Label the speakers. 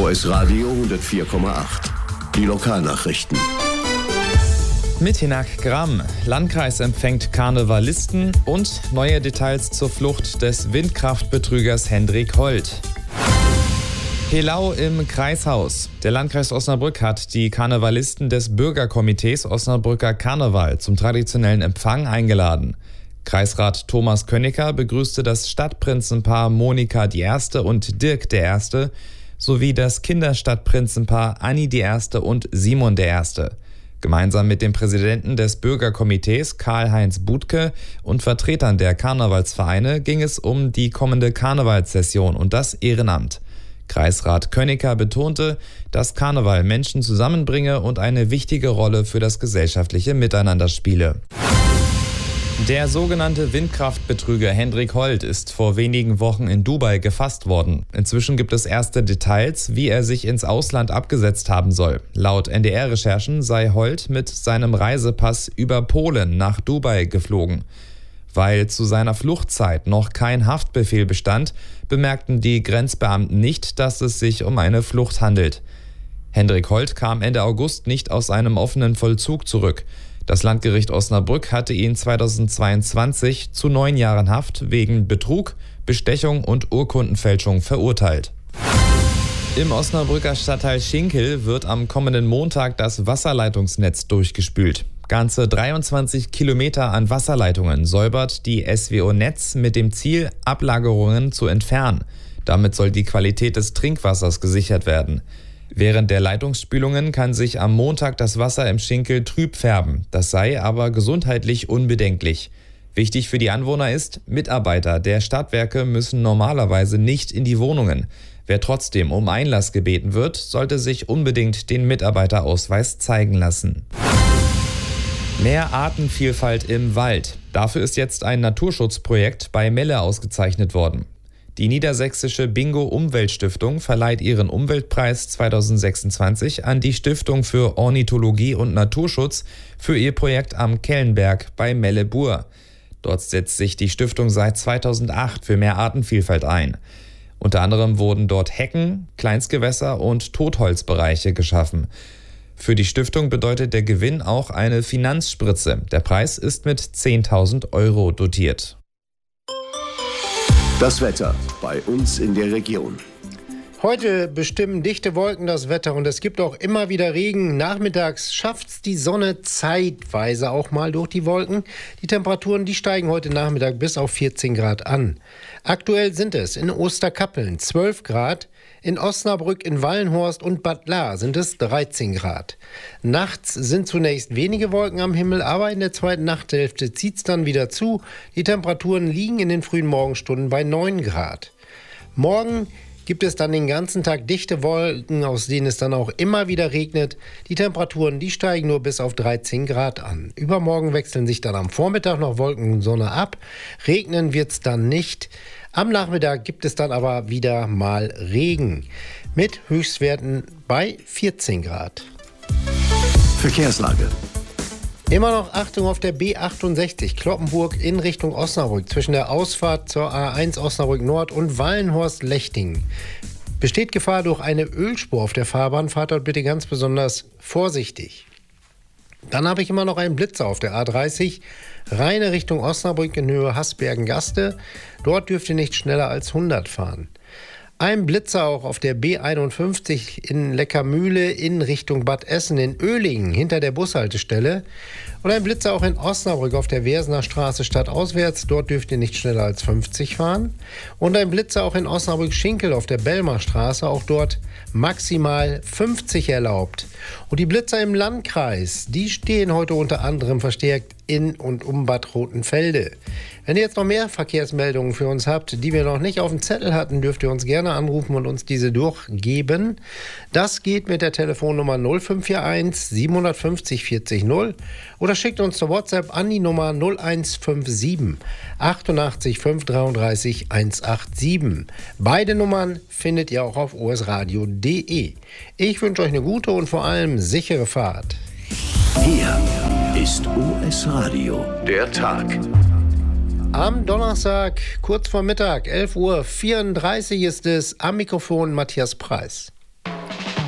Speaker 1: OS Radio 104,8. Die Lokalnachrichten.
Speaker 2: Mit Hinak Gram. Landkreis empfängt Karnevalisten und neue Details zur Flucht des Windkraftbetrügers Hendrik Holt. Helau im Kreishaus. Der Landkreis Osnabrück hat die Karnevalisten des Bürgerkomitees Osnabrücker Karneval zum traditionellen Empfang eingeladen. Kreisrat Thomas Könnecker begrüßte das Stadtprinzenpaar Monika I. und Dirk I. sowie das Kinderstadtprinzenpaar Anni I. und Simon I. Gemeinsam mit dem Präsidenten des Bürgerkomitees Karl-Heinz Budke und Vertretern der Karnevalsvereine ging es um die kommende Karnevalssession und das Ehrenamt. Kreisrat Könnecker betonte, dass Karneval Menschen zusammenbringe und eine wichtige Rolle für das gesellschaftliche Miteinander spiele. Der sogenannte Windkraftbetrüger Hendrik Holt ist vor wenigen Wochen in Dubai gefasst worden. Inzwischen gibt es erste Details, wie er sich ins Ausland abgesetzt haben soll. Laut NDR-Recherchen sei Holt mit seinem Reisepass über Polen nach Dubai geflogen. Weil zu seiner Fluchtzeit noch kein Haftbefehl bestand, bemerkten die Grenzbeamten nicht, dass es sich um eine Flucht handelt. Hendrik Holt kam Ende August nicht aus einem offenen Vollzug zurück. Das Landgericht Osnabrück hatte ihn 2022 zu 9 Jahren Haft wegen Betrug, Bestechung und Urkundenfälschung verurteilt. Im Osnabrücker Stadtteil Schinkel wird am kommenden Montag das Wasserleitungsnetz durchgespült. Ganze 23 Kilometer an Wasserleitungen säubert die SWO Netz mit dem Ziel, Ablagerungen zu entfernen. Damit soll die Qualität des Trinkwassers gesichert werden. Während der Leitungsspülungen kann sich am Montag das Wasser im Schinkel trüb färben. Das sei aber gesundheitlich unbedenklich. Wichtig für die Anwohner ist, Mitarbeiter der Stadtwerke müssen normalerweise nicht in die Wohnungen. Wer trotzdem um Einlass gebeten wird, sollte sich unbedingt den Mitarbeiterausweis zeigen lassen. Mehr Artenvielfalt im Wald. Dafür ist jetzt ein Naturschutzprojekt bei Melle ausgezeichnet worden. Die Niedersächsische Bingo-Umweltstiftung verleiht ihren Umweltpreis 2026 an die Stiftung für Ornithologie und Naturschutz für ihr Projekt am Kellenberg bei Melle-Bur. Dort setzt sich die Stiftung seit 2008 für mehr Artenvielfalt ein. Unter anderem wurden dort Hecken, Kleinstgewässer und Totholzbereiche geschaffen. Für die Stiftung bedeutet der Gewinn auch eine Finanzspritze. Der Preis ist mit 10.000 Euro dotiert.
Speaker 1: Das Wetter bei uns in der Region.
Speaker 3: Heute bestimmen dichte Wolken das Wetter und es gibt auch immer wieder Regen. Nachmittags schafft's die Sonne zeitweise auch mal durch die Wolken. Die Temperaturen, die steigen heute Nachmittag bis auf 14 Grad an. Aktuell sind es in Osterkappeln 12 Grad, in Osnabrück, in Wallenhorst und Bad Lahr sind es 13 Grad. Nachts sind zunächst wenige Wolken am Himmel, aber in der zweiten Nachthälfte zieht's dann wieder zu. Die Temperaturen liegen in den frühen Morgenstunden bei 9 Grad. Morgen gibt es dann den ganzen Tag dichte Wolken, aus denen es dann auch immer wieder regnet. Die Temperaturen, die steigen nur bis auf 13 Grad an. Übermorgen wechseln sich dann am Vormittag noch Wolken und Sonne ab. Regnen wird's dann nicht. Am Nachmittag gibt es dann aber wieder mal Regen mit Höchstwerten bei 14 Grad.
Speaker 1: Verkehrslage.
Speaker 3: Immer noch Achtung auf der B68 Cloppenburg in Richtung Osnabrück zwischen der Ausfahrt zur A1 Osnabrück Nord und Wallenhorst-Lechting. Besteht Gefahr durch eine Ölspur auf der Fahrbahn, fahrt dort bitte ganz besonders vorsichtig. Dann habe ich immer noch einen Blitzer auf der A30, reine Richtung Osnabrück in Höhe Hasbergen-Gaste. Dort dürft ihr nicht schneller als 100 fahren. Ein Blitzer auch auf der B51 in Leckermühle in Richtung Bad Essen in Oehlingen hinter der Bushaltestelle. Und ein Blitzer auch in Osnabrück auf der Versener Straße stadtauswärts. Dort dürft ihr nicht schneller als 50 fahren. Und ein Blitzer auch in Osnabrück-Schinkel auf der Bellmer Straße. Auch dort maximal 50 erlaubt. Und die Blitzer im Landkreis, die stehen heute unter anderem verstärkt in und um Bad Rotenfelde. Wenn ihr jetzt noch mehr Verkehrsmeldungen für uns habt, die wir noch nicht auf dem Zettel hatten, dürft ihr uns gerne anrufen und uns diese durchgeben. Das geht mit der Telefonnummer 0541 750 40 0 oder schickt uns zur WhatsApp an die Nummer 0157 88 533 187. Beide Nummern findet ihr auch auf osradio.de. Ich wünsche euch eine gute und vor allem sichere Fahrt.
Speaker 1: Hier ist OS Radio, der Tag.
Speaker 3: Am Donnerstag, kurz vor Mittag, 11:34 Uhr ist es, am Mikrofon Matthias Preis.